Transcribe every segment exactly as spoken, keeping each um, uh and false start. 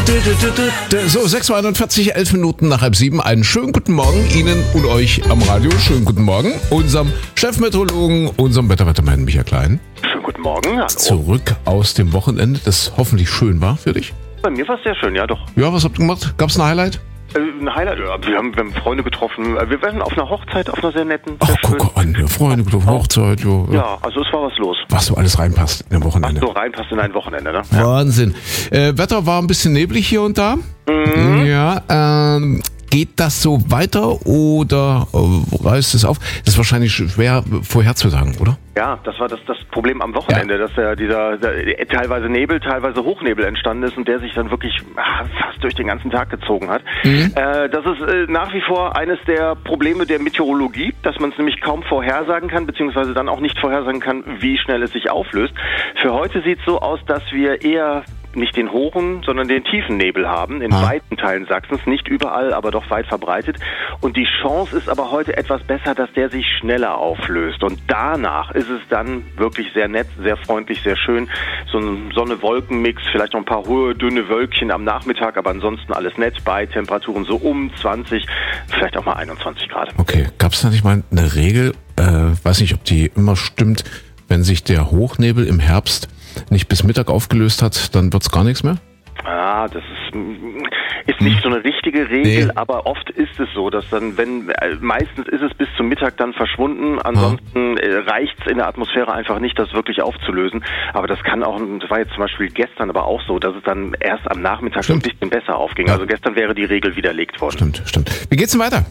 So, sechs Uhr einundvierzig, elf Minuten nach halb sieben. Einen schönen guten Morgen Ihnen und euch am Radio. Schönen guten Morgen unserem Chefmeteorologen, unserem Wetterwettermann Michael Klein. Schönen guten Morgen, hallo. Zurück aus dem Wochenende, das hoffentlich schön war für dich. Bei mir war es sehr schön, ja doch. Ja, was habt ihr gemacht? Gab es ein Highlight? Äh, ein Highlight, ja, wir haben, wir haben Freunde getroffen. Wir waren auf einer Hochzeit, auf einer sehr netten. Ach, sehr guck an, ja, Freunde, Hochzeit, jo. Ja, also es war was los. Was so alles reinpasst in dem Wochenende. Was so reinpasst in ein Wochenende, ne? Wahnsinn. Äh, Wetter war ein bisschen neblig hier und da. Mhm. Ja, ähm, geht das so weiter oder äh, reißt es auf? Das ist wahrscheinlich schwer vorherzusagen, oder? Ja, das war das, das Problem am Wochenende, ja. dass ja dieser der, teilweise Nebel, teilweise Hochnebel entstanden ist und der sich dann wirklich ach, fast durch den ganzen Tag gezogen hat. Mhm. Äh, das ist äh, nach wie vor eines der Probleme der Meteorologie, dass man es nämlich kaum vorhersagen kann, beziehungsweise dann auch nicht vorhersagen kann, wie schnell es sich auflöst. Für heute sieht es so aus, dass wir eher nicht den hohen, sondern den tiefen Nebel haben, in ah. weiten Teilen Sachsens, nicht überall, aber doch weit verbreitet. Und die Chance ist aber heute etwas besser, dass der sich schneller auflöst. Und danach ist es dann wirklich sehr nett, sehr freundlich, sehr schön. So ein Sonne-Wolken-Mix, vielleicht noch ein paar hohe, dünne Wölkchen am Nachmittag, aber ansonsten alles nett bei Temperaturen so um zwanzig, vielleicht auch mal einundzwanzig Grad. Okay, gab es da nicht mal eine Regel, äh, weiß nicht, ob die immer stimmt, wenn sich der Hochnebel im Herbst nicht bis Mittag aufgelöst hat, dann wird's gar nichts mehr? Ah, das ist, ist nicht so eine richtige Regel, nee. Aber oft ist es so, dass dann, wenn, meistens ist es bis zum Mittag dann verschwunden, ansonsten ah. reicht's in der Atmosphäre einfach nicht, das wirklich aufzulösen. Aber das kann auch, das war jetzt zum Beispiel gestern aber auch so, dass es dann erst am Nachmittag stimmt. ein bisschen besser aufging. Ja. Also gestern wäre die Regel widerlegt worden. Stimmt, stimmt. Wie geht's denn weiter?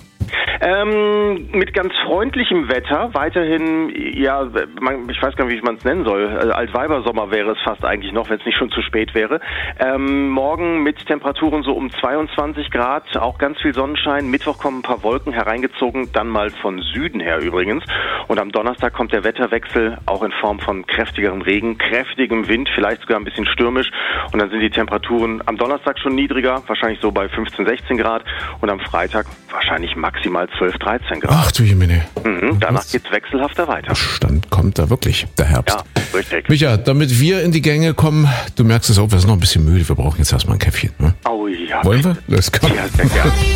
Ähm, mit ganz freundlichem Wetter, weiterhin, ja, man, ich weiß gar nicht, wie man es nennen soll, also Altweibersommer wäre es fast eigentlich noch, wenn es nicht schon zu spät wäre. Ähm, morgen mit Temperaturen so um zweiundzwanzig Grad, auch ganz viel Sonnenschein, Mittwoch kommen ein paar Wolken hereingezogen, dann mal von Süden her übrigens. Und am Donnerstag kommt der Wetterwechsel, auch in Form von kräftigerem Regen, kräftigem Wind, vielleicht sogar ein bisschen stürmisch. Und dann sind die Temperaturen am Donnerstag schon niedriger, wahrscheinlich so bei fünfzehn, sechzehn Grad. Und am Freitag wahrscheinlich maximal zwölf, dreizehn Grad. Ach du Jemine. Mhm, danach geht's wechselhafter weiter. Dann kommt da wirklich der Herbst. Ja, richtig. Micha, damit wir in die Gänge kommen, du merkst es auch, wir sind noch ein bisschen müde, wir brauchen jetzt erstmal ein Käffchen. Ne? Oh ja. Wollen wir? Das kann. Ja, sehr gerne.